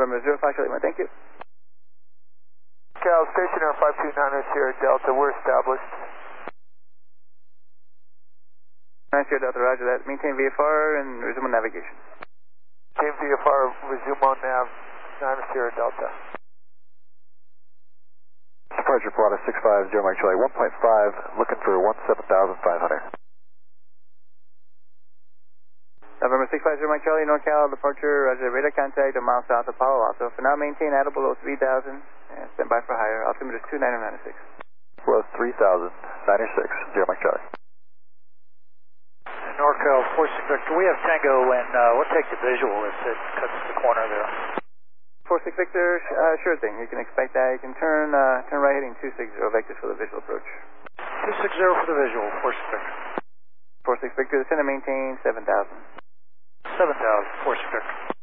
November 05 Charlie 1, thank you. Cal, station Air 529 Sierra Delta, we're established. 9 Sierra Delta, roger that. Maintain VFR and resume on navigation. Maintain VFR, resume on nav, 9 Sierra Delta. Departure Pilatus 650 Mike Charlie 1.5, looking for 17,500. November 650 Mike Charlie, NorCal, departure, roger, radar contact a mile south of Palo Alto. For now, maintain idle below 3,000 and stand by for higher. Altimeter is 29996. Below 3,096, Mike Charlie. NorCal, 46 Victor, we have Tango and we'll take the visual if it cuts the corner there. 46 Victor, sure thing. You can expect that. You can turn right heading 260 Vector for the visual approach. 260 for the visual, 46 Victor. 46 Victor, the center maintain 7,000. 7,000, 46 Victor.